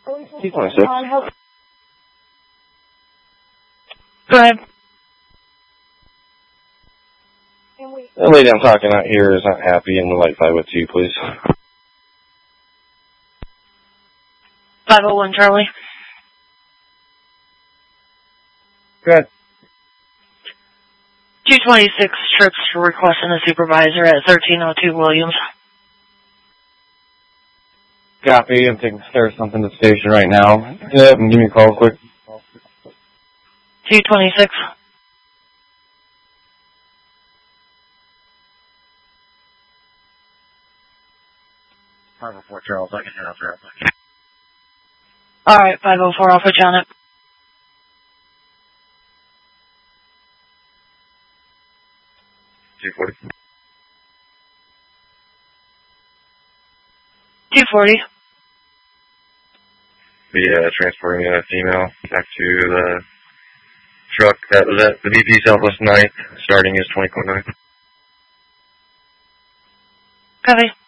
226. Go ahead. The lady I'm talking out here is not happy and would like 502, please. 501 Charlie. Good. 226 trips requesting a supervisor at 1302 Williams. Copy. I'm taking care of something to the station right now. Yeah, give me a call quick. 226. Charles, I can hear up here. Alright, 504, I'll put you on it. $240. 240. Be transporting a female back to the truck that was at the BP Southwest 9th. Starting is 20.9. Copy.